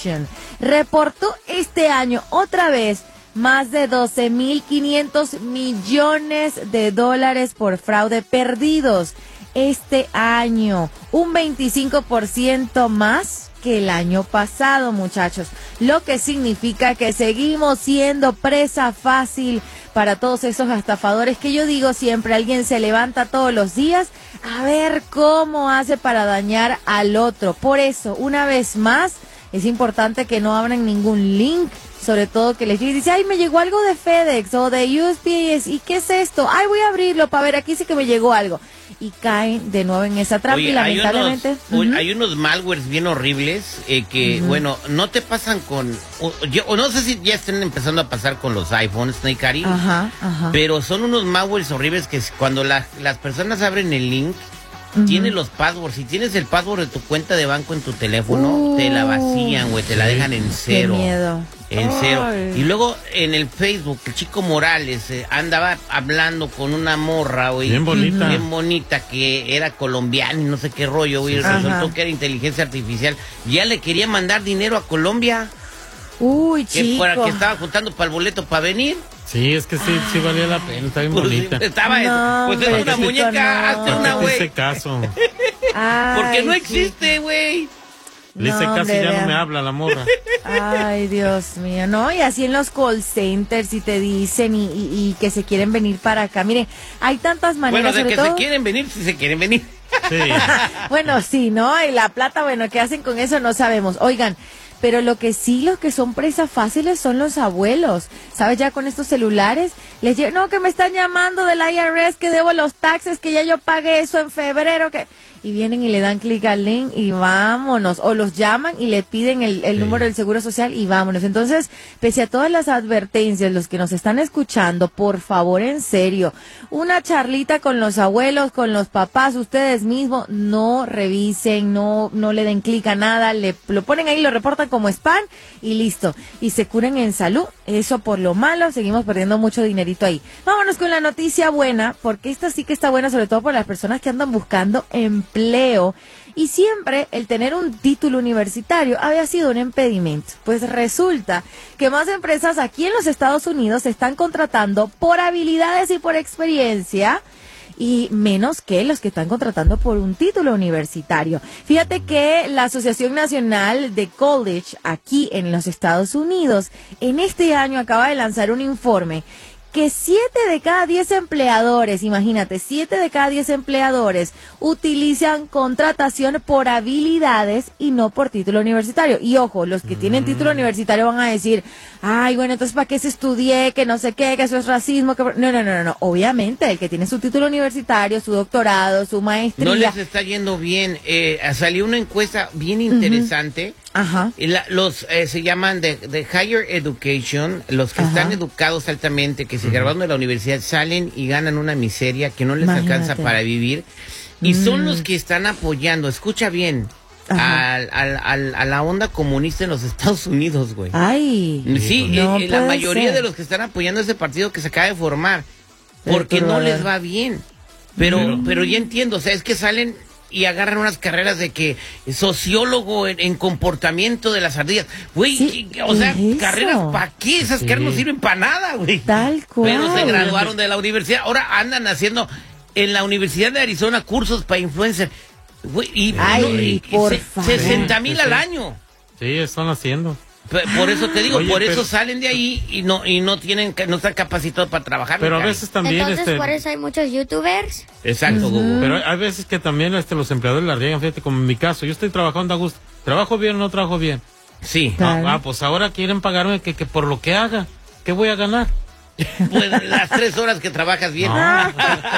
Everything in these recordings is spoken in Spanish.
Corporation reportó este año otra vez más de 12.500 millones de dólares por fraude perdidos este año, un 25% más que el año pasado, muchachos, lo que significa que seguimos siendo presa fácil para todos esos estafadores que yo digo siempre, alguien se levanta todos los días a ver cómo hace para dañar al otro. Por eso, una vez más, es importante que no abran ningún link, sobre todo que les llegue y dice, ay, me llegó algo de FedEx o de USPS, ¿y qué es esto? Ay, voy a abrirlo para ver, aquí sí que me llegó algo. Y caen de nuevo en esa trampa. Oye, y lamentablemente hay unos malwares bien horribles que, bueno, no te pasan con... Yo no sé si ya estén empezando a pasar con los iPhones, Neikari, pero son unos malwares horribles que cuando las personas abren el link, tiene los passwords. Si tienes el password de tu cuenta de banco en tu teléfono, te la vacían, güey, te la dejan en cero. Qué miedo. En cero. Y luego en el Facebook, el Chico Morales andaba hablando con una morra, güey. Bien bonita. Bien bonita, que era colombiana y no sé qué rollo, güey. Resultó que era inteligencia artificial. Ya le quería mandar dinero a Colombia. Uy, chico. Que estaba juntando para el boleto para venir. Sí, es que sí valía la pena, está bien bonita. Estaba pues es una muñeca, hazte una, güey. Ese caso. Porque no existe, güey. Le hice caso y ya no me habla la morra. Ay, Dios mío, no, y así en los call centers y te dicen y que se quieren venir para acá. Mire, hay tantas maneras. Bueno, de que se quieren venir, si se quieren venir. Sí. Bueno, sí, ¿no? Y la plata, bueno, ¿qué hacen con eso? No sabemos. Oigan, pero los que son presas fáciles son los abuelos. ¿Sabes? Ya con estos celulares, no, que me están llamando del IRS, que debo los taxes, que ya yo pagué eso en febrero, que... Y vienen y le dan clic al link y vámonos. O los llaman y le piden el número del Seguro Social y vámonos. Entonces, pese a todas las advertencias, los que nos están escuchando, por favor, en serio, una charlita con los abuelos, con los papás, ustedes mismos, no revisen, no le den clic a nada, lo ponen ahí, lo reportan como spam y listo. Y se curen en salud. Eso por lo malo, seguimos perdiendo mucho dinerito ahí. Vámonos con la noticia buena, porque esta sí que está buena, sobre todo por las personas que andan buscando empleo. Y siempre el tener un título universitario había sido un impedimento. Pues resulta que más empresas aquí en los Estados Unidos se están contratando por habilidades y por experiencia, y menos que los que están contratando por un título universitario. Fíjate que la Asociación Nacional de College aquí en los Estados Unidos en este año acaba de lanzar un informe que 7 de cada 10 empleadores, imagínate, 7 de cada 10 empleadores utilizan contratación por habilidades y no por título universitario. Y ojo, los que tienen título universitario van a decir, ay, bueno, entonces ¿para qué se estudié? Que no sé qué, que eso es racismo. Que... No. Obviamente, el que tiene su título universitario, su doctorado, su maestría. No les está yendo bien. Salió una encuesta bien interesante. Ajá. Se llaman de Higher Education, los que están educados altamente, que se graduaron de la universidad, salen y ganan una miseria que no les alcanza para vivir. Y son los que están apoyando, escucha bien, a la onda comunista en los Estados Unidos, güey. Ay. Sí, no la mayoría de los que están apoyando ese partido que se acaba de formar, porque no les va bien. Pero ya entiendo, o sea, es que salen y agarran unas carreras de que sociólogo en comportamiento de las ardillas. Güey, sí, o sea, carreras ¿para qué? Esas carreras no sirven para nada, güey. Tal cual. Pero se graduaron de la universidad. Ahora andan haciendo en la Universidad de Arizona cursos para influencers. Güey, por favor. 60,000 al año. Sí, están haciendo. Por eso te digo, Oye, eso salen de ahí y no están capacitados para trabajar. Pero a veces también entonces por eso hay muchos youtubers. Exacto, Google. Pero hay veces que también los empleadores la riegan, fíjate, como en mi caso, yo estoy trabajando a gusto. ¿Trabajo bien o no trabajo bien? Sí. Claro. Pues ahora quieren pagarme que por lo que haga. ¿Qué voy a ganar? Pues las 3 horas que trabajas bien. No.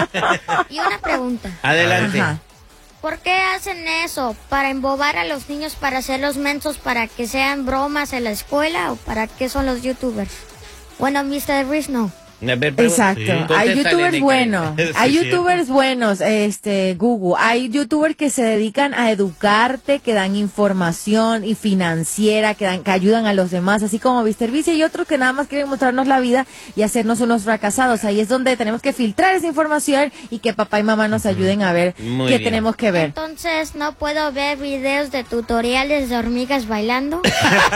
Y una pregunta. Adelante. Ajá. ¿Por qué hacen eso? ¿Para embobar a los niños, para hacerlos mensos, para que sean bromas en la escuela? ¿O para qué son los youtubers? Bueno, Mr. Riz, no. Exacto, Sí. hay youtubers buenos, hay Sí, youtubers buenos, Google, hay youtubers que se dedican a educarte, que dan información y financiera, que ayudan a los demás, así como Mr. Vice, y otros que nada más quieren mostrarnos la vida y hacernos unos fracasados. Ahí es donde tenemos que filtrar esa información y que papá y mamá nos ayuden a ver qué tenemos que ver. Entonces, ¿no puedo ver videos de tutoriales de hormigas bailando?